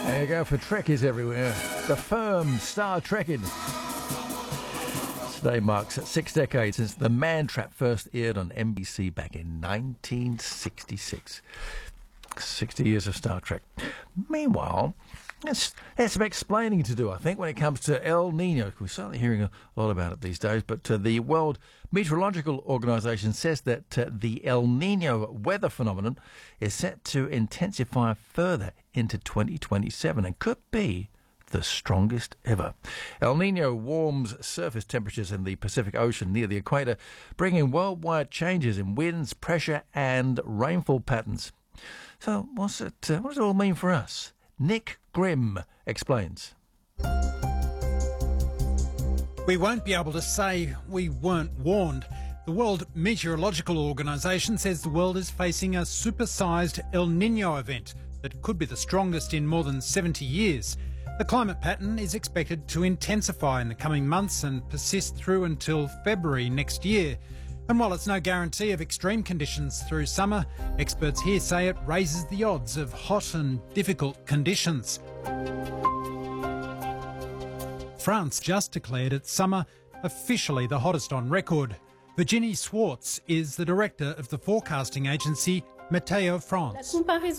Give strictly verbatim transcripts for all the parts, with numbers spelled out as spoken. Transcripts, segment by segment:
There you go for Trekkies everywhere. The firm Star Trekking. Today marks six decades since The Man Trap first aired on N B C back in nineteen sixty-six. sixty years of Star Trek. Meanwhile, there's, there's some explaining to do, I think, when it comes to El Nino. We're certainly hearing a lot about it these days, but uh, the World Meteorological Organization says that uh, the El Nino weather phenomenon is set to intensify further into twenty twenty-seven and could be the strongest ever. El Nino warms surface temperatures in the Pacific Ocean near the equator, bringing worldwide changes in winds, pressure and rainfall patterns. So what's it, uh, what does it all mean for us? Nick Grimm explains. We won't be able to say we weren't warned. The World Meteorological Organization says the world is facing a supersized El Nino event that could be the strongest in more than seventy years. The climate pattern is expected to intensify in the coming months and persist through until February next year. And while it's no guarantee of extreme conditions through summer, experts here say it raises the odds of hot and difficult conditions. France just declared its summer officially the hottest on record. Virginie Swartz is the director of the forecasting agency Météo France.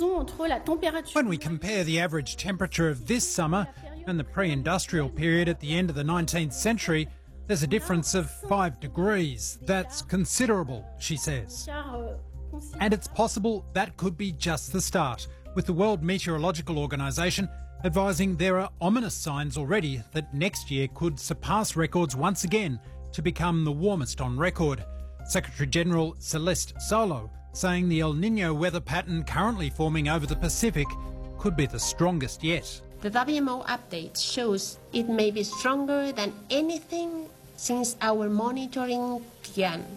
When we compare the average temperature of this summer and the pre-industrial period at the end of the nineteenth century, there's a difference of five degrees. That's considerable, she says. And it's possible that could be just the start, with the World Meteorological Organization advising there are ominous signs already that next year could surpass records once again to become the warmest on record. Secretary-General Celeste Solo saying the El Nino weather pattern currently forming over the Pacific could be the strongest yet. The W M O update shows it may be stronger than anything since our monitoring began.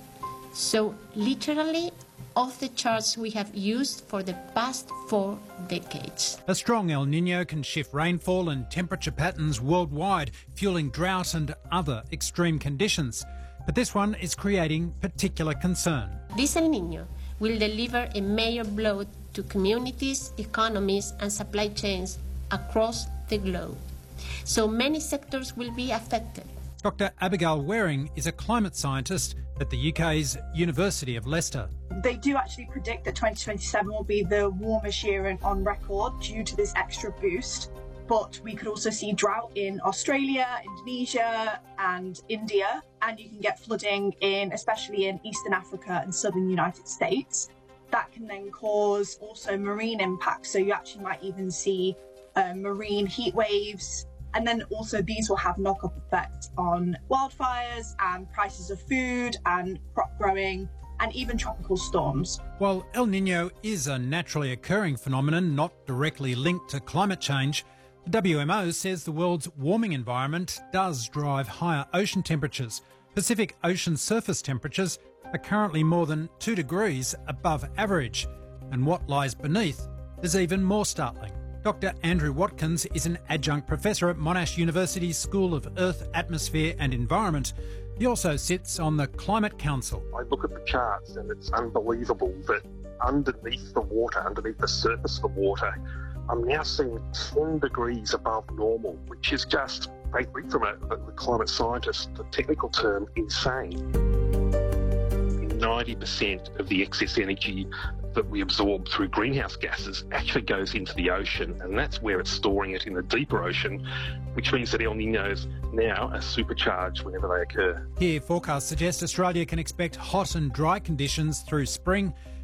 So literally off the charts we have used for the past four decades. A strong El Nino can shift rainfall and temperature patterns worldwide, fueling drought and other extreme conditions. But this one is creating particular concern. This El Nino will deliver a major blow to communities, economies and supply chains across the globe. So many sectors will be affected. Doctor Abigail Waring is a climate scientist at the U K's University of Leicester. They do actually predict that twenty twenty-seven will be the warmest year on record due to this extra boost. But we could also see drought in Australia, Indonesia and India. And you can get flooding in, especially in Eastern Africa and Southern United States. That can then cause also marine impacts. So you actually might even see uh, marine heat waves. And then also these will have knock-up effects on wildfires and prices of food and crop growing and even tropical storms. While El Nino is a naturally occurring phenomenon not directly linked to climate change, the W M O says the world's warming environment does drive higher ocean temperatures. Pacific ocean surface temperatures are currently more than two degrees above average. And what lies beneath is even more startling. Doctor Andrew Watkins is an adjunct professor at Monash University's School of Earth, Atmosphere and Environment. He also sits on the Climate Council. I look at the charts and it's unbelievable that underneath the water, underneath the surface of the water, I'm now seeing ten degrees above normal, which is just, from a, a climate scientist, the technical term, insane. ninety percent of the excess energy that we absorb through greenhouse gases actually goes into the ocean, and that's where it's storing it in the deeper ocean, which means that El Ninos now are supercharged whenever they occur. Here, forecasts suggest Australia can expect hot and dry conditions through spring,